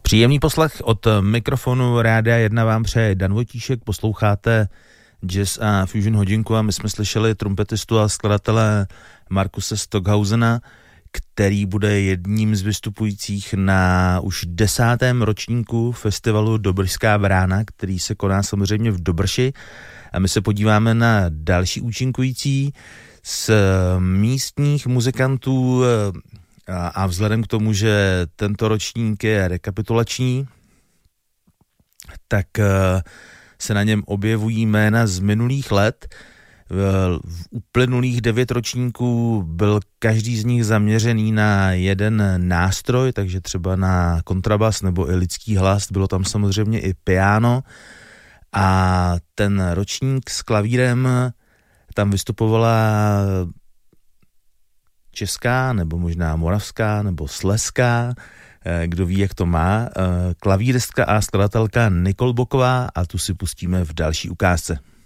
Příjemný poslech od mikrofonu Rádia 1 vám přeje Dan Vojtíšek, posloucháte Jazz a Fusion hodinku a my jsme slyšeli trumpetistu a skladatele Markuse Stockhausena, který bude jedním z vystupujících na už 10. ročníku festivalu Dobrská brána, který se koná samozřejmě v Dobrši. A my se podíváme na další účinkující z místních muzikantů a vzhledem k tomu, že tento ročník je rekapitulační, tak se na něm objevují jména z minulých let. V uplynulých 9 ročníků byl každý z nich zaměřený na jeden nástroj, takže třeba na kontrabas nebo i lidský hlas, bylo tam samozřejmě i piano. A ten ročník s klavírem, tam vystupovala česká, nebo možná moravská, nebo slezská, kdo ví, jak to má, klavíristka a skladatelka Nicole Boková a tu si pustíme v další ukázce.